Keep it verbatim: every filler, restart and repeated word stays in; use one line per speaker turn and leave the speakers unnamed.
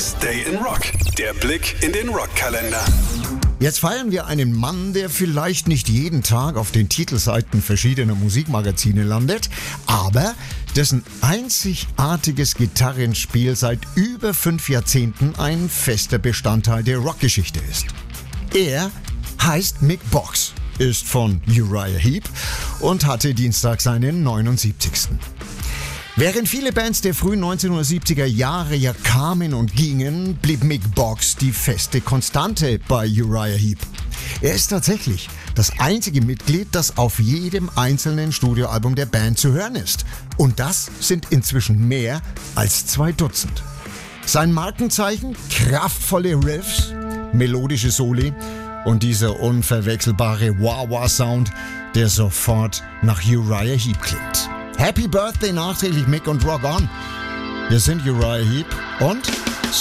Mickey's Day in Rock. Der Blick in den Rockkalender.
Jetzt feiern wir einen Mann, der vielleicht nicht jeden Tag auf den Titelseiten verschiedener Musikmagazine landet, aber dessen einzigartiges Gitarrenspiel seit über fünf Jahrzehnten ein fester Bestandteil der Rockgeschichte ist. Er heißt Mick Box, ist von Uriah Heep und hatte Dienstag seinen neunundsiebzigsten Während viele Bands der frühen neunzehnhundertsiebziger Jahre ja kamen und gingen, blieb Mick Box die feste Konstante bei Uriah Heep. Er ist tatsächlich das einzige Mitglied, das auf jedem einzelnen Studioalbum der Band zu hören ist. Und das sind inzwischen mehr als zwei Dutzend. Sein Markenzeichen? Kraftvolle Riffs, melodische Soli und dieser unverwechselbare Wah-Wah-Sound, der sofort nach Uriah Heep klingt. Happy Birthday nachträglich, Mick, und Rock On. Wir sind Uriah Heep und